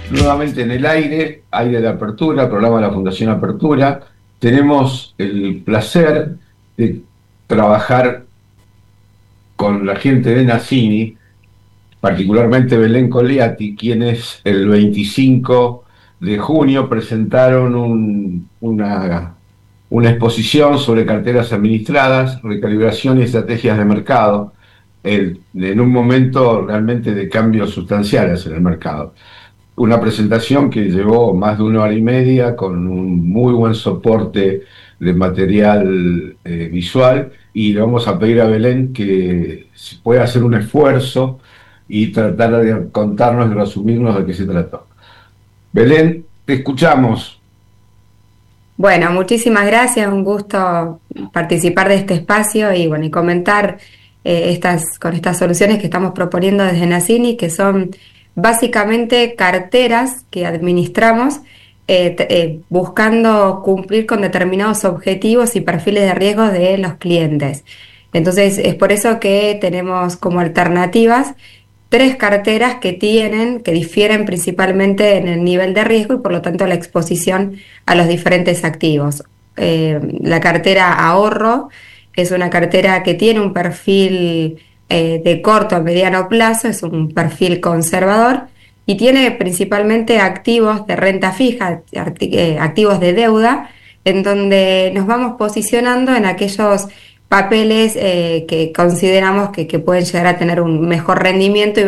nuevamente en el aire de apertura, programa de la Fundación Apertura. Tenemos el placer de trabajar con la gente de Nassini, particularmente Belén Colliati, quienes el 25 de junio presentaron una exposición sobre carteras administradas, recalibración y estrategias de mercado, en un momento realmente de cambios sustanciales en el mercado. Una presentación que llevó más de 1 hora y media con un muy buen soporte de material visual, y le vamos a pedir a Belén que si pueda hacer un esfuerzo y tratar de contarnos y resumirnos de qué se trató. Belén, te escuchamos. Bueno, muchísimas gracias, un gusto participar de este espacio y bueno, y comentar con estas soluciones que estamos proponiendo desde Nassini, que son básicamente carteras que administramos buscando cumplir con determinados objetivos y perfiles de riesgo de los clientes. Entonces, es por eso que tenemos como alternativas tres carteras que difieren principalmente en el nivel de riesgo y por lo tanto la exposición a los diferentes activos. La cartera ahorro es una cartera que tiene un perfil de corto a mediano plazo, es un perfil conservador y tiene principalmente activos de renta fija, activos de deuda, en donde nos vamos posicionando en aquellos papeles que consideramos que pueden llegar a tener un mejor rendimiento y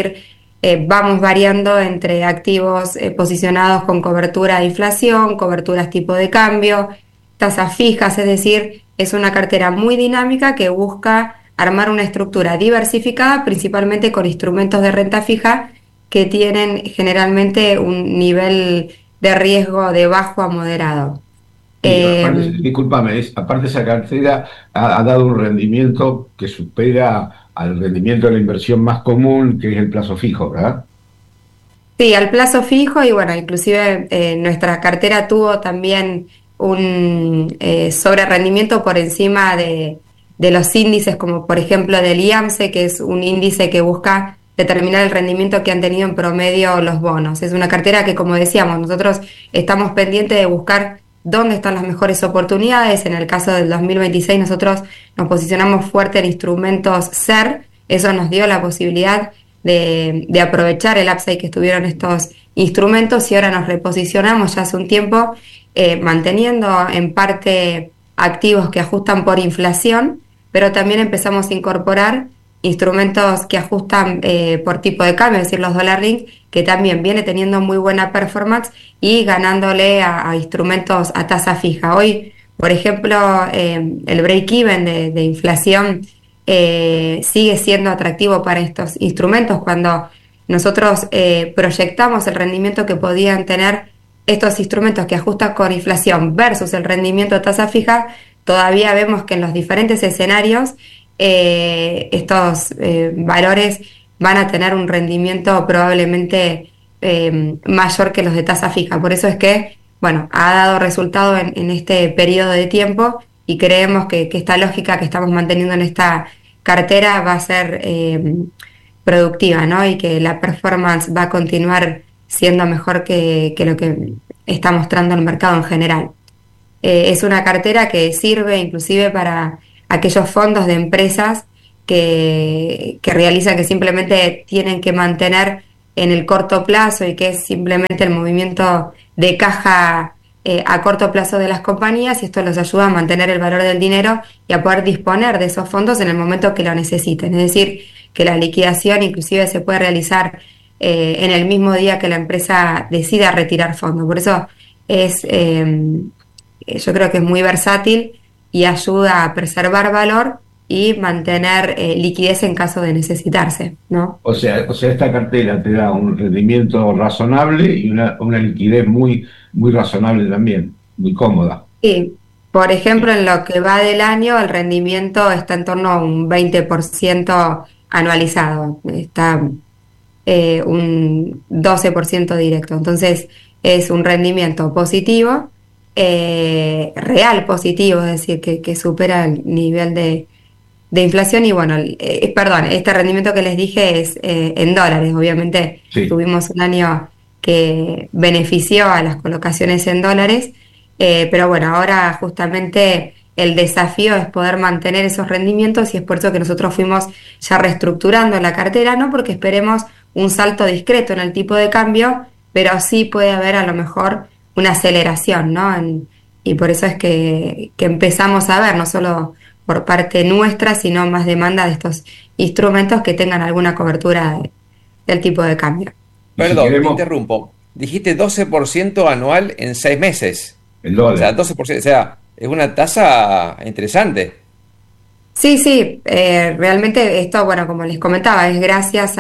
vamos variando entre activos posicionados con cobertura de inflación, coberturas tipo de cambio, tasas fijas, es decir, es una cartera muy dinámica que busca armar una estructura diversificada, principalmente con instrumentos de renta fija que tienen generalmente un nivel de riesgo de bajo a moderado. Y aparte, Eh, discúlpame, aparte esa cartera ha dado un rendimiento que supera al rendimiento de la inversión más común, que es el plazo fijo, ¿verdad? Sí, al plazo fijo y bueno, inclusive nuestra cartera tuvo también un sobre rendimiento por encima de los índices, como por ejemplo del IAMSE, que es un índice que busca determinar el rendimiento que han tenido en promedio los bonos. Es una cartera que, como decíamos, nosotros estamos pendientes de buscar dónde están las mejores oportunidades. En el caso del 2026 nosotros nos posicionamos fuerte en instrumentos SER, eso nos dio la posibilidad de aprovechar el upside que estuvieron estos instrumentos y ahora nos reposicionamos ya hace un tiempo manteniendo en parte activos que ajustan por inflación, pero también empezamos a incorporar instrumentos que ajustan por tipo de cambio, es decir, los dollar link, que también viene teniendo muy buena performance y ganándole a instrumentos a tasa fija. Hoy, por ejemplo, el break-even de inflación sigue siendo atractivo para estos instrumentos. Cuando nosotros proyectamos el rendimiento que podían tener estos instrumentos que ajustan con inflación versus el rendimiento a tasa fija, todavía vemos que en los diferentes escenarios estos valores van a tener un rendimiento probablemente mayor que los de tasa fija. Por eso es que, bueno, ha dado resultado en este periodo de tiempo y creemos que esta lógica que estamos manteniendo en esta cartera va a ser productiva, ¿no? Y que la performance va a continuar siendo mejor que lo que está mostrando el mercado en general. Es una cartera que sirve inclusive para aquellos fondos de empresas que realizan, que simplemente tienen que mantener en el corto plazo y que es simplemente el movimiento de caja a corto plazo de las compañías, y esto los ayuda a mantener el valor del dinero y a poder disponer de esos fondos en el momento que lo necesiten. Es decir, que la liquidación inclusive se puede realizar en el mismo día que la empresa decida retirar fondos. Por eso yo creo que es muy versátil y ayuda a preservar valor y mantener liquidez en caso de necesitarse, ¿no? O sea, esta cartera te da un rendimiento razonable y una liquidez muy, muy razonable también, muy cómoda. Y, por ejemplo, en lo que va del año, el rendimiento está en torno a un 20% anualizado, está un 12% directo. Entonces, es un rendimiento positivo, real positivo, es decir, que supera el nivel de inflación. Y bueno, perdón, este rendimiento que les dije es en dólares. Obviamente Sí. tuvimos un año que benefició a las colocaciones en dólares, pero bueno, ahora justamente el desafío es poder mantener esos rendimientos y es por eso que nosotros fuimos ya reestructurando la cartera, no porque esperemos un salto discreto en el tipo de cambio, pero sí puede haber a lo mejor una aceleración, ¿no? Y por eso es que empezamos a ver, no solo por parte nuestra, sino más demanda de estos instrumentos que tengan alguna cobertura del tipo de cambio. Y si Perdón, te queremos, interrumpo. Dijiste 12% anual en 6 meses. el O sea, dólar. 12%, o sea, es una tasa interesante. Sí, sí, realmente esto, bueno, como les comentaba, es gracias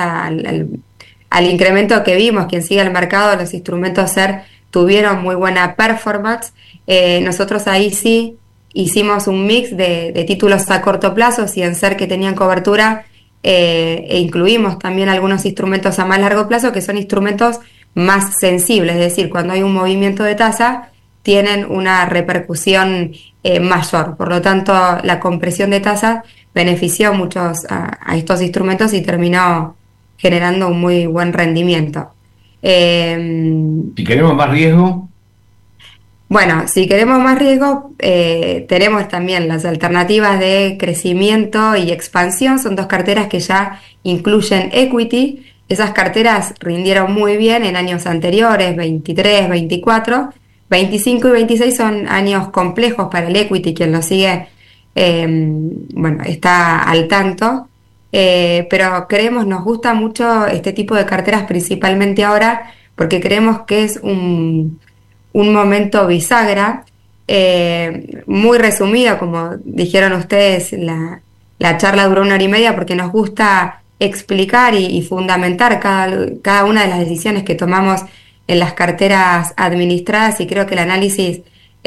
al incremento que vimos. Quien sigue el mercado, los instrumentos SER tuvieron muy buena performance. Nosotros ahí sí hicimos un mix de títulos a corto plazo, y en SER que tenían cobertura, e incluimos también algunos instrumentos a más largo plazo, que son instrumentos más sensibles, es decir, cuando hay un movimiento de tasa, tienen una repercusión mayor. Por lo tanto, la compresión de tasas benefició muchos a estos instrumentos y terminó generando un muy buen rendimiento. Si queremos más riesgo, Bueno, si queremos más riesgo, tenemos también las alternativas de crecimiento y expansión. Son dos carteras que ya incluyen equity. Esas carteras rindieron muy bien en años anteriores, 23, 24. 25 y 26 son años complejos para el equity. Quien lo sigue, bueno, está al tanto. Pero creemos, nos gusta mucho este tipo de carteras, principalmente ahora, porque creemos que es un momento bisagra. Muy resumido, como dijeron ustedes, la charla duró 1 hora y media porque nos gusta explicar y fundamentar cada una de las decisiones que tomamos en las carteras administradas, y creo que el análisis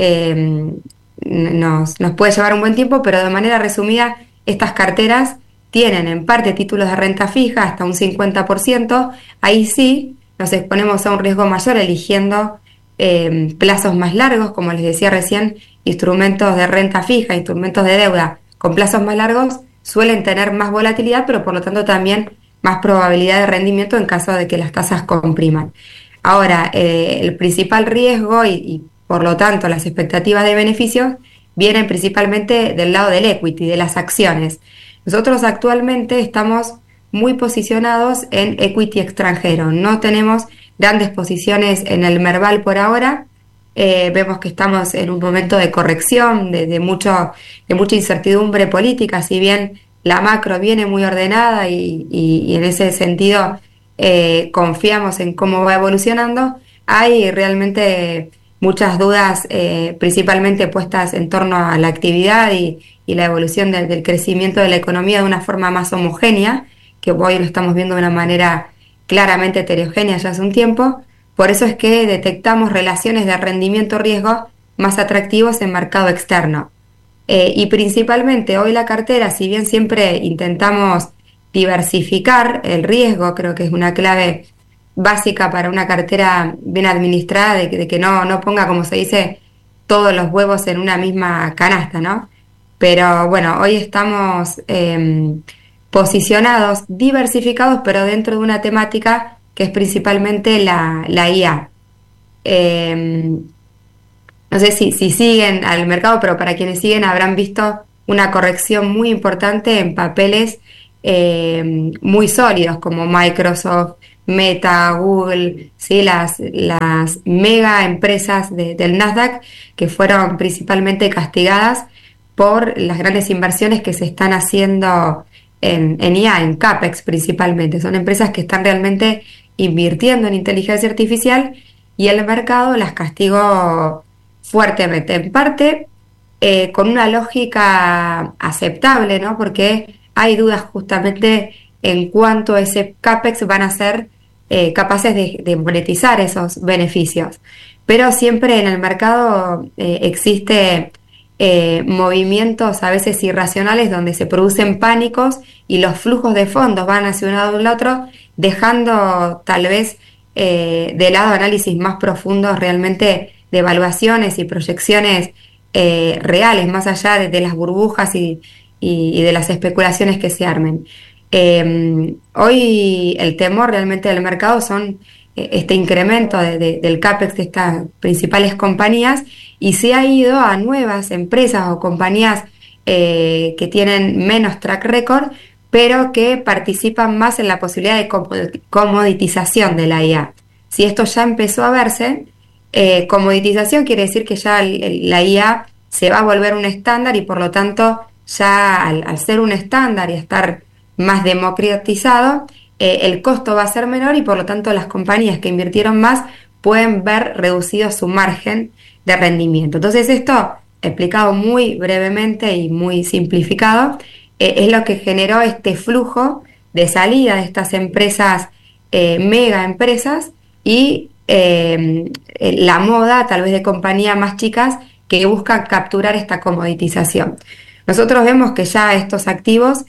nos puede llevar un buen tiempo, pero de manera resumida, estas carteras tienen en parte títulos de renta fija hasta un 50%. Ahí sí nos exponemos a un riesgo mayor eligiendo plazos más largos, como les decía recién, instrumentos de renta fija, instrumentos de deuda con plazos más largos suelen tener más volatilidad, pero por lo tanto también más probabilidad de rendimiento en caso de que las tasas compriman. Ahora, el principal riesgo y por lo tanto las expectativas de beneficios vienen principalmente del lado del equity, de las acciones. Nosotros actualmente estamos muy posicionados en equity extranjero, no tenemos grandes posiciones en el Merval por ahora. Vemos que estamos en un momento de corrección, de mucha incertidumbre política, si bien la macro viene muy ordenada y en ese sentido confiamos en cómo va evolucionando. Hay realmente muchas dudas, principalmente puestas en torno a la actividad y la evolución del crecimiento de la economía de una forma más homogénea, que hoy lo estamos viendo de una manera claramente heterogénea ya hace un tiempo. Por eso es que detectamos relaciones de rendimiento-riesgo más atractivos en mercado externo. Y principalmente hoy la cartera, si bien siempre intentamos diversificar el riesgo, creo que es una clave básica para una cartera bien administrada, de que no ponga, como se dice, todos los huevos en una misma canasta, ¿no? Pero bueno, hoy estamos posicionados, diversificados, pero dentro de una temática que es principalmente la IA. No sé si siguen al mercado, pero para quienes siguen habrán visto una corrección muy importante en papeles muy sólidos como Microsoft, Meta, Google, ¿sí? Las mega empresas del Nasdaq, que fueron principalmente castigadas por las grandes inversiones que se están haciendo en IA, en CAPEX principalmente. Son empresas que están realmente invirtiendo en inteligencia artificial y el mercado las castigó fuertemente, en parte con una lógica aceptable, ¿no? Porque hay dudas justamente en cuanto a ese CAPEX van a ser capaces de monetizar esos beneficios. Pero siempre en el mercado existe movimientos a veces irracionales donde se producen pánicos y los flujos de fondos van hacia un lado o el otro, dejando tal vez de lado análisis más profundos realmente de evaluaciones y proyecciones reales, más allá de las burbujas y de las especulaciones que se armen. Hoy el temor realmente del mercado son este incremento del CAPEX de estas principales compañías y se ha ido a nuevas empresas o compañías que tienen menos track record, pero que participan más en la posibilidad de comoditización de la IA. Si esto ya empezó a verse, comoditización quiere decir que ya la IA se va a volver un estándar y por lo tanto ya al ser un estándar y estar más democratizado, el costo va a ser menor y por lo tanto las compañías que invirtieron más pueden ver reducido su margen de rendimiento. Entonces esto, explicado muy brevemente y muy simplificado, es lo que generó este flujo de salida de estas empresas, mega empresas, y la moda tal vez de compañías más chicas que buscan capturar esta comoditización. Nosotros vemos que ya estos activos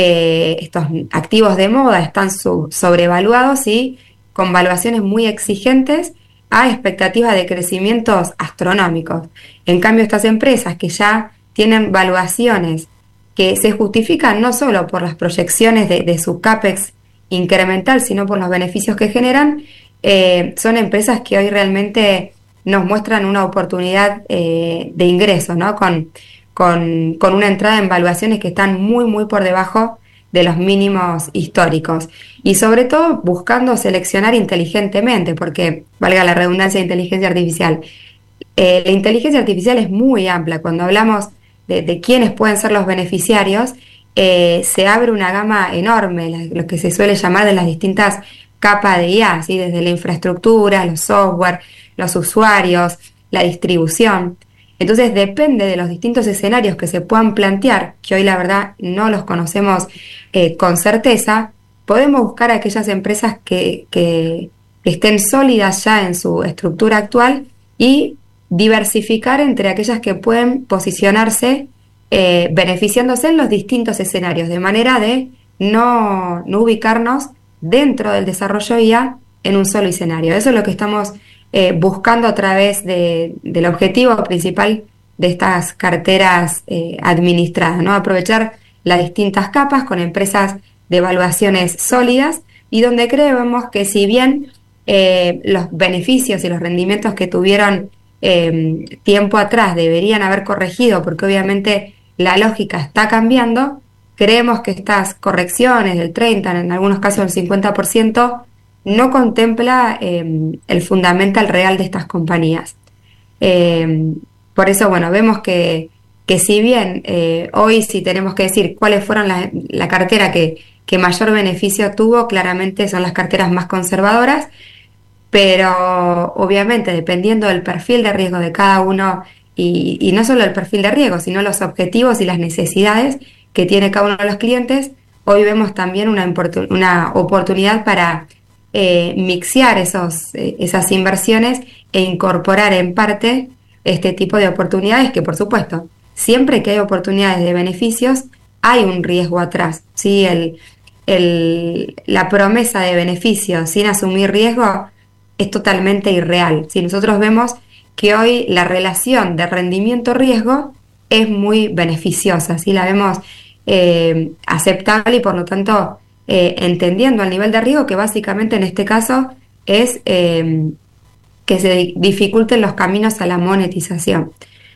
de moda están sobrevaluados y con valuaciones muy exigentes a expectativas de crecimientos astronómicos. En cambio, estas empresas que ya tienen valuaciones que se justifican no solo por las proyecciones de su CAPEX incremental, sino por los beneficios que generan, son empresas que hoy realmente nos muestran una oportunidad de ingreso, ¿no? Con una entrada en valuaciones que están muy, muy por debajo de los mínimos históricos. Y sobre todo buscando seleccionar inteligentemente, porque, valga la redundancia, de inteligencia artificial. La inteligencia artificial es muy amplia. Cuando hablamos de quiénes pueden ser los beneficiarios, se abre una gama enorme, lo que se suele llamar de las distintas capas de IA, ¿sí? Desde la infraestructura, los software, los usuarios, la distribución. Entonces depende de los distintos escenarios que se puedan plantear, que hoy la verdad no los conocemos con certeza, podemos buscar aquellas empresas que estén sólidas ya en su estructura actual y diversificar entre aquellas que pueden posicionarse beneficiándose en los distintos escenarios, de manera de no ubicarnos dentro del desarrollo IA en un solo escenario. Eso es lo que estamos buscando a través del objetivo principal de estas carteras administradas, ¿no? Aprovechar las distintas capas con empresas de evaluaciones sólidas y donde creemos que si bien los beneficios y los rendimientos que tuvieron tiempo atrás deberían haber corregido, porque obviamente la lógica está cambiando, creemos que estas correcciones del 30%, en algunos casos del 50%, no contempla el fundamental real de estas compañías. Por eso, bueno, vemos que si bien hoy si tenemos que decir cuáles fueron la cartera que mayor beneficio tuvo, claramente son las carteras más conservadoras, pero obviamente dependiendo del perfil de riesgo de cada uno y no solo el perfil de riesgo, sino los objetivos y las necesidades que tiene cada uno de los clientes, hoy vemos también una oportunidad para mixear esas inversiones e incorporar en parte este tipo de oportunidades que, por supuesto, siempre que hay oportunidades de beneficios, hay un riesgo atrás, ¿sí? La promesa de beneficios sin asumir riesgo es totalmente irreal. Si nosotros vemos que hoy la relación de rendimiento-riesgo es muy beneficiosa, ¿sí? La vemos aceptable y por lo tanto entendiendo el nivel de riesgo, que básicamente en este caso es que se dificulten los caminos a la monetización.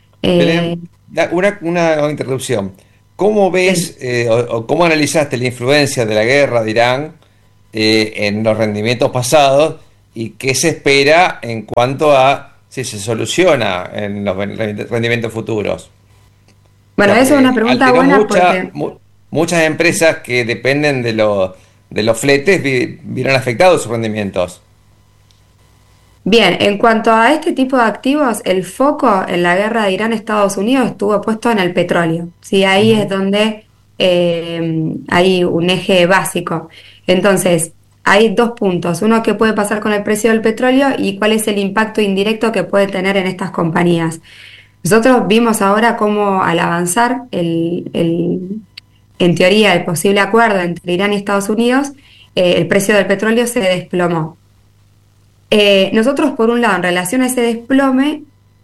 Una interrupción. ¿Cómo ves o cómo analizaste la influencia de la guerra de Irán en los rendimientos pasados y qué se espera en cuanto a si se soluciona en los rendimientos futuros? Bueno, eso es una pregunta buena porque muchas empresas que dependen de los fletes vieron afectados sus rendimientos. Bien, en cuanto a este tipo de activos, el foco en la guerra de Irán-Estados Unidos estuvo puesto en el petróleo. ¿Sí? Ahí es donde hay un eje básico. Entonces, hay dos puntos. Uno, qué puede pasar con el precio del petróleo y cuál es el impacto indirecto que puede tener en estas compañías. Nosotros vimos ahora cómo al avanzar en teoría el posible acuerdo entre Irán y Estados Unidos, el precio del petróleo se desplomó. Nosotros, por un lado, en relación a ese desplome,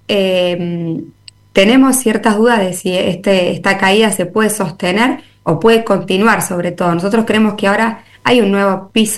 tenemos ciertas dudas de si esta caída se puede sostener o puede continuar, sobre todo. Nosotros creemos que ahora hay un nuevo piso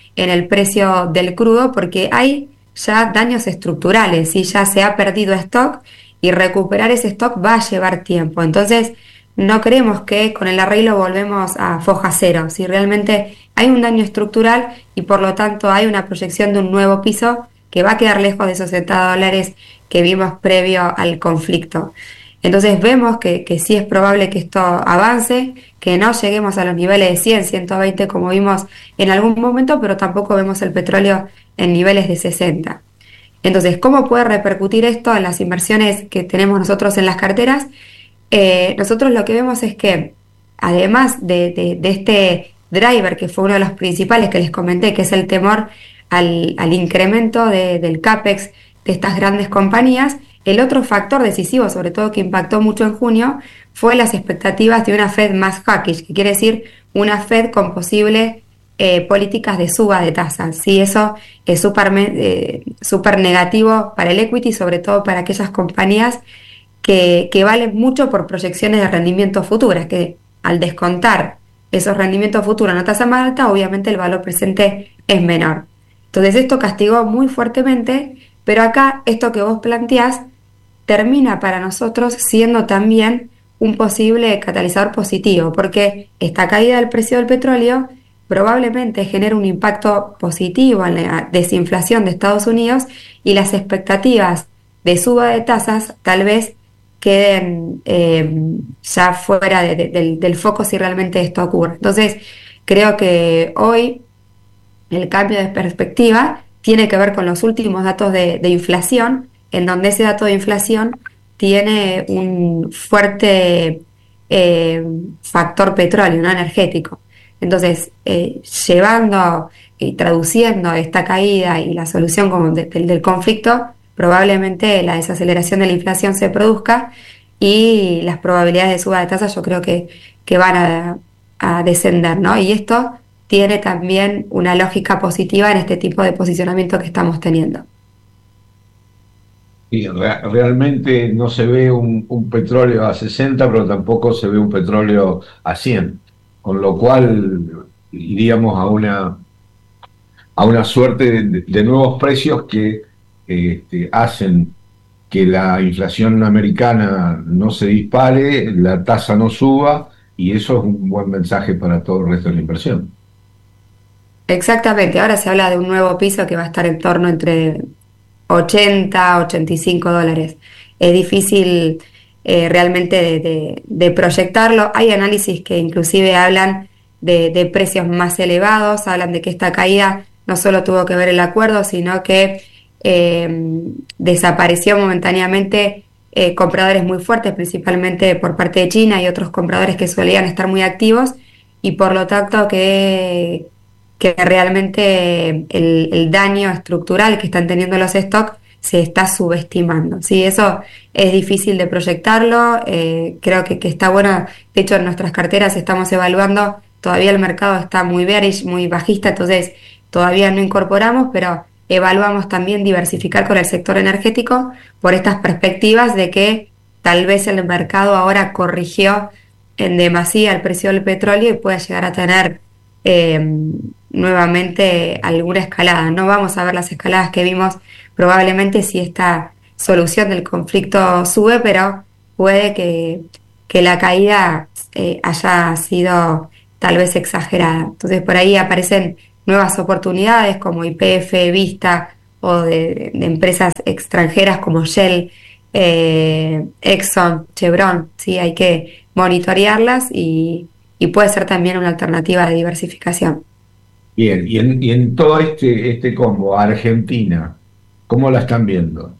en el precio del crudo porque hay ya daños estructurales, ¿sí? Ya se ha perdido stock y recuperar ese stock va a llevar tiempo. Entonces, no creemos que con el arreglo volvemos a foja cero. Si realmente hay un daño estructural y por lo tanto hay una proyección de un nuevo piso que va a quedar lejos de esos $70 que vimos previo al conflicto. Entonces vemos que sí es probable que esto avance, que no lleguemos a los niveles de 100, 120 como vimos en algún momento, pero tampoco vemos el petróleo en niveles de 60. Entonces, ¿cómo puede repercutir esto en las inversiones que tenemos nosotros en las carteras? Nosotros lo que vemos es que, además de este driver, que fue uno de los principales que les comenté, que es el temor al incremento del CAPEX de estas grandes compañías, el otro factor decisivo, sobre todo que impactó mucho en junio, fue las expectativas de una Fed más hawkish, que quiere decir una Fed con posibles políticas de suba de tasas. ¿Sí? Eso es súper negativo para el equity, sobre todo para aquellas compañías que valen mucho por proyecciones de rendimiento futuras, que al descontar esos rendimientos futuros en una tasa más alta, obviamente el valor presente es menor. Entonces esto castigó muy fuertemente, pero acá esto que vos planteás termina para nosotros siendo también un posible catalizador positivo, porque esta caída del precio del petróleo probablemente genere un impacto positivo en la desinflación de Estados Unidos y las expectativas de suba de tasas tal vez queden ya fuera del foco si realmente esto ocurre. Entonces, creo que hoy el cambio de perspectiva tiene que ver con los últimos datos de inflación, en donde ese dato de inflación tiene un fuerte factor petróleo, ¿no? Energético. Entonces, llevando y traduciendo esta caída y la solución como del conflicto, probablemente la desaceleración de la inflación se produzca y las probabilidades de suba de tasas yo creo que van a descender, ¿no? Y esto tiene también una lógica positiva en este tipo de posicionamiento que estamos teniendo. Y realmente no se ve un petróleo a 60, pero tampoco se ve un petróleo a 100, con lo cual iríamos a una suerte de nuevos precios que hacen que la inflación americana no se dispare, la tasa no suba, y eso es un buen mensaje para todo el resto de la inversión. Exactamente, ahora se habla de un nuevo piso que va a estar en torno entre 80 a $85. Es difícil realmente de proyectarlo. Hay análisis que inclusive hablan de precios más elevados, hablan de que esta caída no solo tuvo que ver el acuerdo, sino que desapareció momentáneamente compradores muy fuertes, principalmente por parte de China y otros compradores que solían estar muy activos, y por lo tanto que realmente el daño estructural que están teniendo los stocks se está subestimando. ¿Sí? Eso es difícil de proyectarlo, creo que está bueno. De hecho, en nuestras carteras estamos evaluando, todavía el mercado está muy bearish, muy bajista, entonces todavía no incorporamos, pero evaluamos también diversificar con el sector energético por estas perspectivas de que tal vez el mercado ahora corrigió en demasía el precio del petróleo y puede llegar a tener nuevamente alguna escalada. No vamos a ver las escaladas que vimos probablemente si esta solución del conflicto sube, pero puede que la caída haya sido tal vez exagerada. Entonces por ahí aparecen nuevas oportunidades como YPF, Vista o de empresas extranjeras como Shell, Exxon, Chevron. ¿Sí? Hay que monitorearlas y puede ser también una alternativa de diversificación. Bien, y en todo este combo, Argentina, ¿cómo la están viendo?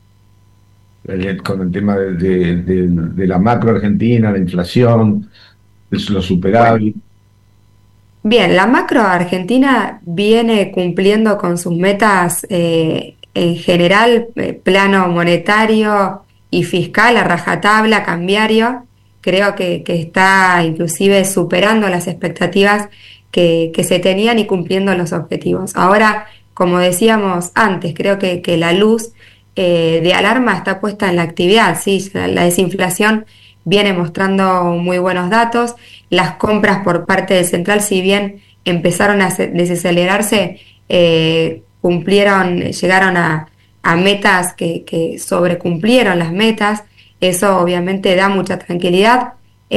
Con el tema de la macro argentina, la inflación, los superávit. Bueno, bien, la macro argentina viene cumpliendo con sus metas en general, plano monetario y fiscal, a rajatabla, cambiario. Creo que está inclusive superando las expectativas que se tenían y cumpliendo los objetivos. Ahora, como decíamos antes, creo que la luz de alarma está puesta en la actividad, ¿sí? La desinflación viene mostrando muy buenos datos, las compras por parte del central, si bien empezaron a desacelerarse, llegaron a metas que sobrecumplieron las metas. Eso obviamente da mucha tranquilidad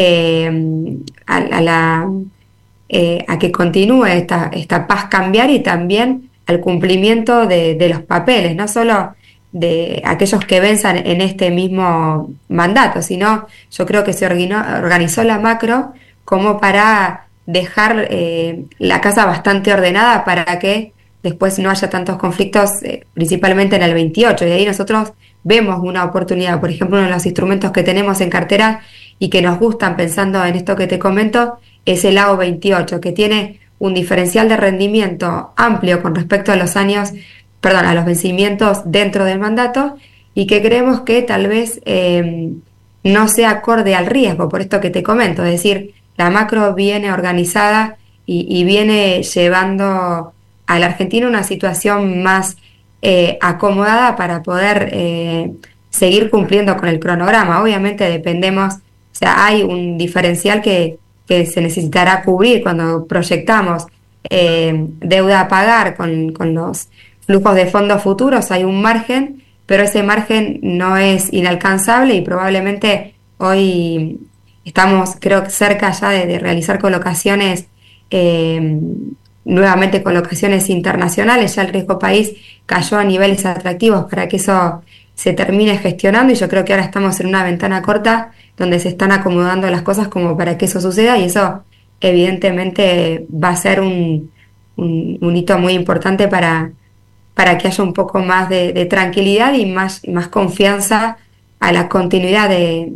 a que continúe esta paz cambiar, y también al cumplimiento de los papeles, no solo de aquellos que venzan en este mismo mandato, sino yo creo que se organizó la macro como para dejar la casa bastante ordenada para que después no haya tantos conflictos, principalmente en el 28, y ahí nosotros vemos una oportunidad. Por ejemplo, uno de los instrumentos que tenemos en cartera y que nos gustan pensando en esto que te comento es el AO 28, que tiene un diferencial de rendimiento amplio con respecto a los a los vencimientos dentro del mandato, y que creemos que tal vez no sea acorde al riesgo, por esto que te comento. Es decir, la macro viene organizada y viene llevando a la Argentina una situación más acomodada para poder seguir cumpliendo con el cronograma. Obviamente dependemos, o sea, hay un diferencial que se necesitará cubrir cuando proyectamos deuda a pagar con los flujos de fondos futuros. Hay un margen, pero ese margen no es inalcanzable, y probablemente hoy estamos, creo, cerca ya de realizar colocaciones, nuevamente colocaciones internacionales. Ya el riesgo país cayó a niveles atractivos para que eso se termine gestionando, y yo creo que ahora estamos en una ventana corta donde se están acomodando las cosas como para que eso suceda, y eso evidentemente va a ser un hito muy importante para que haya un poco más de tranquilidad y más confianza a la continuidad de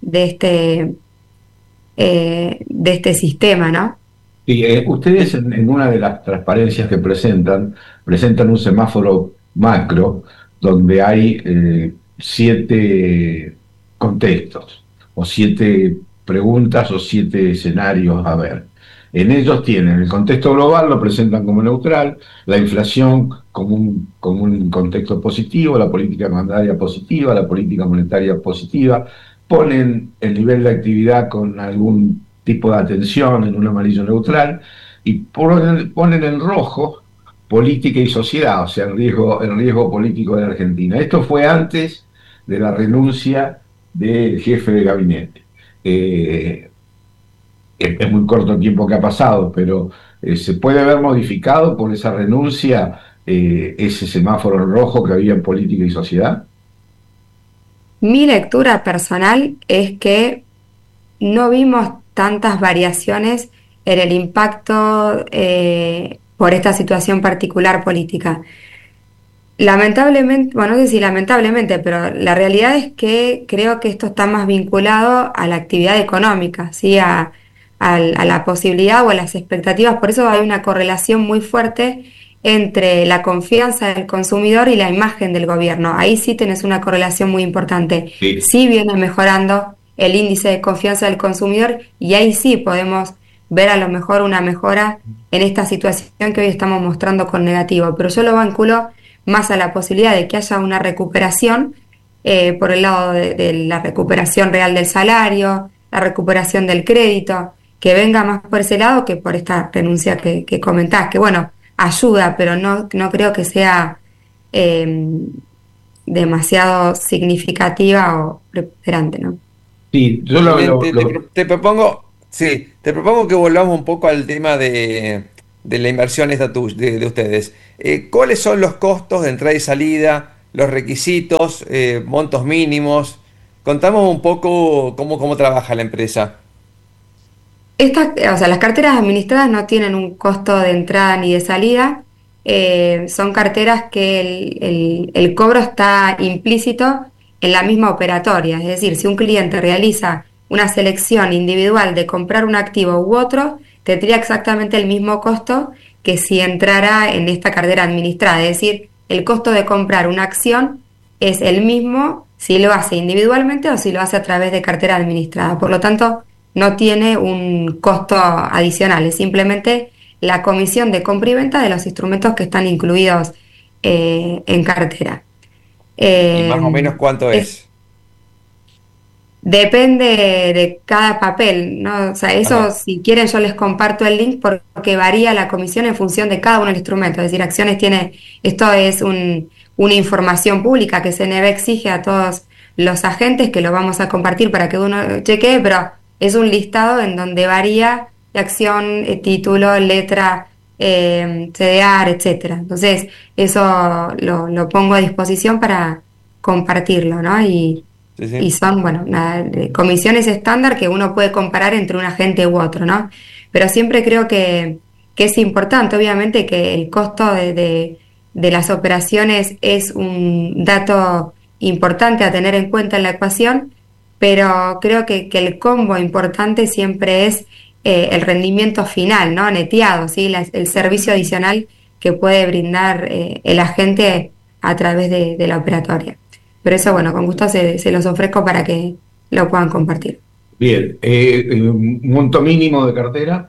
este sistema, ¿no? Y ustedes en una de las transparencias que presentan un semáforo macro donde hay 7 contextos, o 7 preguntas, o 7 escenarios a ver. En ellos tienen el contexto global, lo presentan como neutral, la inflación como un contexto positivo, la política monetaria positiva, la política monetaria positiva, ponen el nivel de actividad con algún tipo de atención en un amarillo neutral, y ponen en rojo política y sociedad, o sea, el riesgo político de la Argentina. Esto fue antes de la renuncia del jefe de gabinete. Es muy corto el tiempo que ha pasado, pero ¿se puede ver modificado por esa renuncia ese semáforo en rojo que había en política y sociedad? Mi lectura personal es que no vimos tantas variaciones en el impacto por esta situación particular política. Lamentablemente, bueno, no sé si lamentablemente, pero la realidad es que creo que esto está más vinculado a la actividad económica, ¿sí? A la posibilidad o a las expectativas. Por eso hay una correlación muy fuerte entre la confianza del consumidor y la imagen del gobierno. Ahí sí tenés una correlación muy importante. Sí. Sí viene mejorando el índice de confianza del consumidor, y ahí sí podemos ver a lo mejor una mejora en esta situación que hoy estamos mostrando con negativo. Pero yo lo vinculo más a la posibilidad de que haya una recuperación por el lado de la recuperación real del salario, la recuperación del crédito, que venga más por ese lado que por esta renuncia que comentás, que bueno, ayuda, pero no creo que sea demasiado significativa o preponderante, ¿no? Sí, yo te propongo, sí, te propongo que volvamos un poco al tema de la inversión esta de ustedes. ¿Cuáles son los costos de entrada y salida, los requisitos, montos mínimos? Contamos un poco cómo trabaja la empresa. O sea, las carteras administradas no tienen un costo de entrada ni de salida. Son carteras que el cobro está implícito en la misma operatoria. Es decir, si un cliente realiza una selección individual de comprar un activo u otro, tendría exactamente el mismo costo que si entrara en esta cartera administrada. Es decir, el costo de comprar una acción es el mismo si lo hace individualmente o si lo hace a través de cartera administrada. Por lo tanto, no tiene un costo adicional, es simplemente la comisión de compra y venta de los instrumentos que están incluidos en cartera. ¿Y más o menos cuánto es? Depende de cada papel, ¿no? O sea, eso Ajá. si quieren yo les comparto el link porque varía la comisión en función de cada uno del instrumento. Es decir, Acciones tiene, esto es una información pública que CNB exige a todos los agentes, que lo vamos a compartir para que uno chequee, pero es un listado en donde varía la acción, título, letra, CDR, etcétera. Entonces, eso lo pongo a disposición para compartirlo, ¿no? Sí, Y sí. son, bueno, comisiones estándar que uno puede comparar entre un agente u otro, ¿no? Pero siempre creo que es importante, obviamente, que el costo de las operaciones es un dato importante a tener en cuenta en la ecuación, pero creo que el combo importante siempre es el rendimiento final, ¿no? Neteado, ¿sí? El servicio adicional que puede brindar el agente a través de la operatoria. Pero eso, bueno, con gusto se los ofrezco para que lo puedan compartir. Bien, monto mínimo de cartera,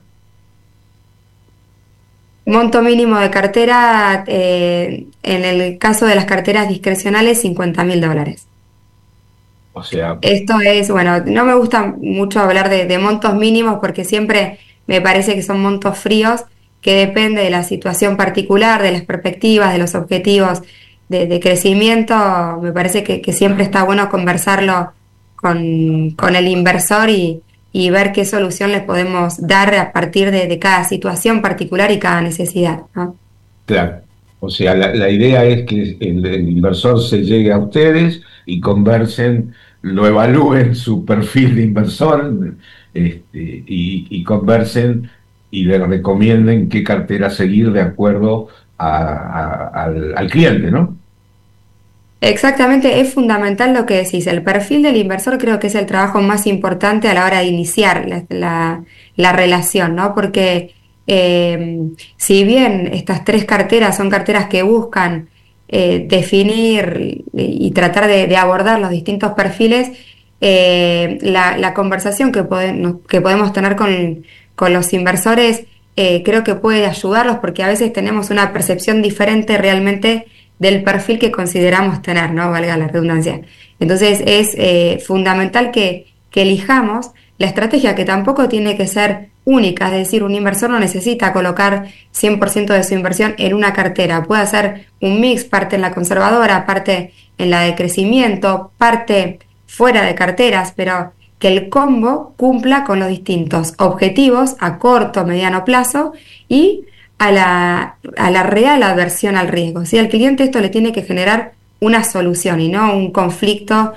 Monto mínimo de cartera, en el caso de las carteras discrecionales, $50.000. o sea, Esto es, bueno, no me gusta mucho hablar de montos mínimos porque siempre me parece que son montos fríos que depende de la situación particular, de las perspectivas, de los objetivos de crecimiento. Me parece que siempre está bueno conversarlo con el inversor y ver qué solución le podemos dar a partir de cada situación particular y cada necesidad, ¿no? claro. O sea, la idea es que el inversor se llegue a ustedes y conversen, lo evalúen su perfil de inversor, y conversen y le recomienden qué cartera seguir de acuerdo al cliente, ¿no? Exactamente, es fundamental lo que decís. El perfil del inversor creo que es el trabajo más importante a la hora de iniciar la relación, ¿no? Porque si bien estas tres carteras son carteras que buscan definir y tratar de abordar los distintos perfiles, la conversación que podemos tener con los inversores creo que puede ayudarlos porque a veces tenemos una percepción diferente realmente del perfil que consideramos tener, ¿no? Valga la redundancia. Entonces es fundamental que elijamos la estrategia que tampoco tiene que ser única, es decir, un inversor no necesita colocar 100% de su inversión en una cartera, puede hacer un mix, parte en la conservadora, parte en la de crecimiento, parte fuera de carteras, pero que el combo cumpla con los distintos objetivos a corto, mediano plazo y a la real aversión al riesgo. Si al cliente esto le tiene que generar una solución y no un conflicto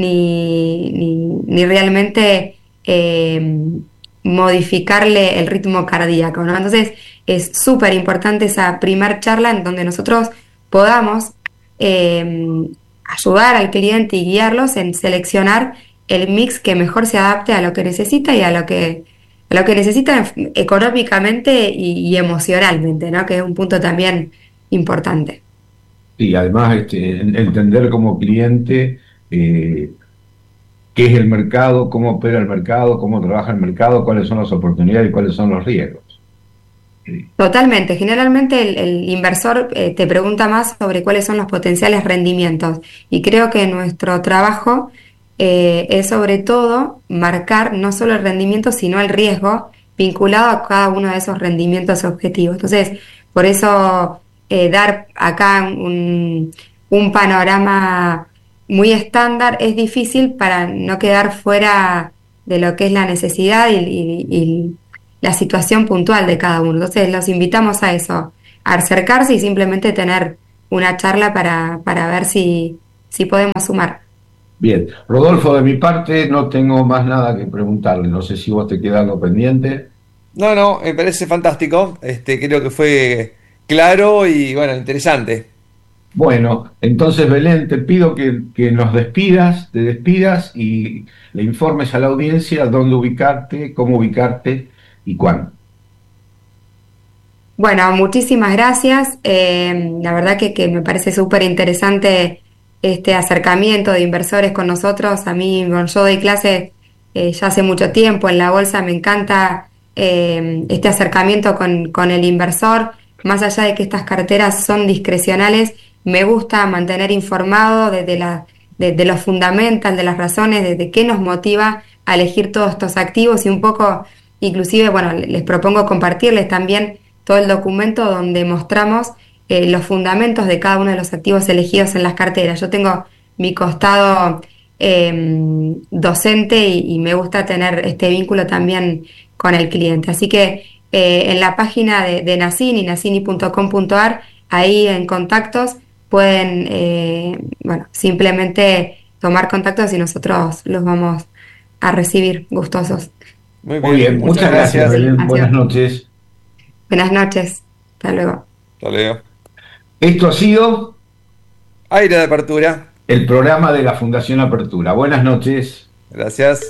ni realmente modificarle el ritmo cardíaco, ¿no? Entonces es súper importante esa primer charla en donde nosotros podamos ayudar al cliente y guiarlos en seleccionar el mix que mejor se adapte a lo que necesita y a lo que necesita económicamente y emocionalmente, ¿no? Que es un punto también importante. Y además entender como cliente qué es el mercado, cómo opera el mercado, cómo trabaja el mercado, cuáles son las oportunidades y cuáles son los riesgos. Totalmente. Generalmente el inversor te pregunta más sobre cuáles son los potenciales rendimientos y creo que nuestro trabajo es sobre todo marcar no solo el rendimiento, sino el riesgo vinculado a cada uno de esos rendimientos objetivos. Entonces, por eso dar acá un panorama muy estándar es difícil para no quedar fuera de lo que es la necesidad y la situación puntual de cada uno. Entonces, los invitamos a eso, a acercarse y simplemente tener una charla para ver si podemos sumar. Bien, Rodolfo, de mi parte no tengo más nada que preguntarle. No sé si vos te queda algo pendiente. No, no, me parece fantástico. Creo que fue claro y bueno, interesante. Bueno, entonces Belén, te pido que nos despidas, te despidas y le informes a la audiencia dónde ubicarte, cómo ubicarte y cuándo. Bueno, muchísimas gracias. La verdad que me parece súper interesante este acercamiento de inversores con nosotros. A mí, bueno, yo doy clases ya hace mucho tiempo en la bolsa, me encanta este acercamiento con el inversor. Más allá de que estas carteras son discrecionales, me gusta mantener informado de lo fundamental, de las razones, de qué nos motiva a elegir todos estos activos y un poco, inclusive, bueno, les propongo compartirles también todo el documento donde mostramos los fundamentos de cada uno de los activos elegidos en las carteras. Yo tengo mi costado docente y me gusta tener este vínculo también con el cliente. Así que en la página de Nassini, nassini.com.ar, ahí en contactos pueden simplemente tomar contactos y nosotros los vamos a recibir gustosos. Muy bien. Muchas gracias, Belén. Buenas noches. Buenas noches. Hasta luego. Hasta luego. Esto ha sido Aire de Apertura, el programa de la Fundación Apertura. Buenas noches. Gracias.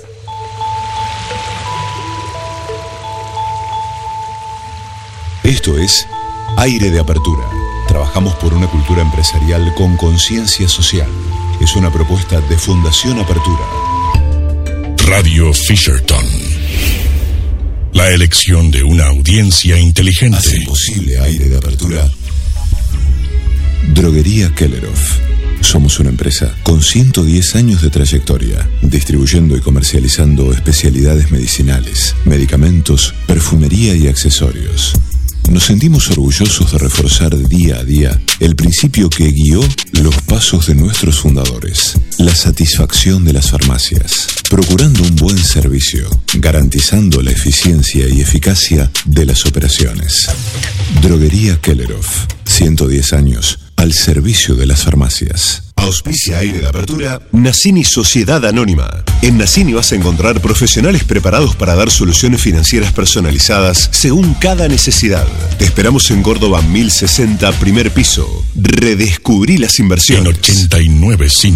Esto es Aire de Apertura. Trabajamos por una cultura empresarial con conciencia social. Es una propuesta de Fundación Apertura. Radio Fisherton. La elección de una audiencia inteligente. Hace posible Aire de Apertura Droguería Kelleroff. Somos una empresa con 110 años de trayectoria, distribuyendo y comercializando especialidades medicinales, medicamentos, perfumería y accesorios. Nos sentimos orgullosos de reforzar día a día el principio que guió los pasos de nuestros fundadores: la satisfacción de las farmacias, procurando un buen servicio, garantizando la eficiencia y eficacia de las operaciones. Droguería Kelleroff, 110 años al servicio de las farmacias. Auspicia Aire de Apertura Nassini Sociedad Anónima. En Nassini vas a encontrar profesionales preparados para dar soluciones financieras personalizadas según cada necesidad. Te esperamos en Córdoba 1060, primer piso. Redescubrí las inversiones. En 89.5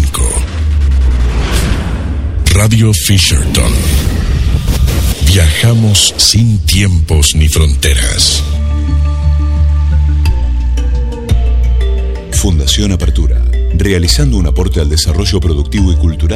Radio Fisherton. Viajamos sin tiempos ni fronteras. Fundación Apertura, realizando un aporte al desarrollo productivo y cultural